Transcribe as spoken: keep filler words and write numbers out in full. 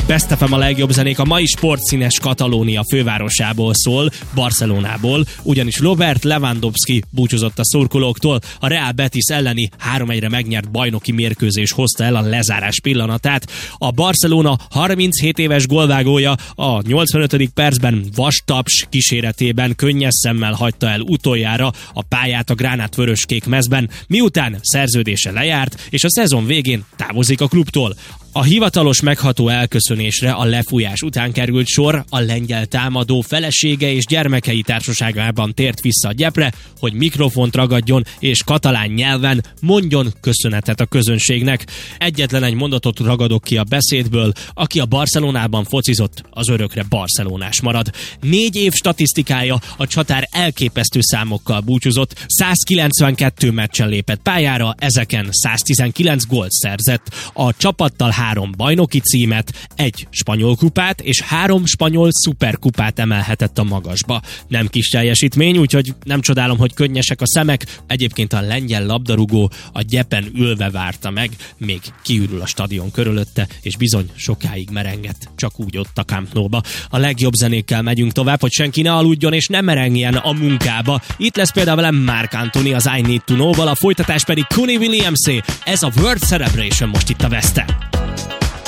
Best ef em a legjobb zenék a mai sportszínes Katalónia fővárosából szól, Barcelonából, ugyanis Robert Lewandowski búcsúzott a szurkolóktól, a Real Betis elleni három egyre megnyert bajnoki mérkőzés hozta el a lezárás pillanatát. A Barcelona harminchét éves gólvágója a nyolcvanötödik percben vastaps kíséretében könnyes szemmel hagyta el utoljára a pályát a gránátvöröskék mezben, miután szerződése lejárt, és a szezon végén távozik a klubtól. A hivatalos megható elköszönésre a lefújás után került sor, a lengyel támadó felesége és gyermekei társaságában tért vissza a gyepre, hogy mikrofont ragadjon és katalán nyelven mondjon köszönetet a közönségnek. Egyetlen egy mondatot ragadok ki a beszédből: aki a Barcelonában focizott, az örökre barcelonás marad. Négy év statisztikája a csatár elképesztő számokkal búcsúzott, százkilencvenkettő meccsen lépett pályára, ezeken száztizenkilenc gólt szerzett. A csapattal három bajnoki címet, egy spanyol kupát és három spanyol szuperkupát emelhetett a magasba. Nem kis teljesítmény, úgyhogy nem csodálom, hogy könnyesek a szemek. Egyébként a lengyel labdarúgó a gyepen ülve várta meg, még kiürül a stadion körülötte, és bizony sokáig merengett, csak úgy ott a Camp Nou-ba. A legjobb zenékkel megyünk tovább, hogy senki ne aludjon és ne merengjen a munkába. Itt lesz például velem Marc Anthony az I Need to Know-val, a folytatás pedig Kuni Williamsé. Ez a World Celebration most itt a West-en.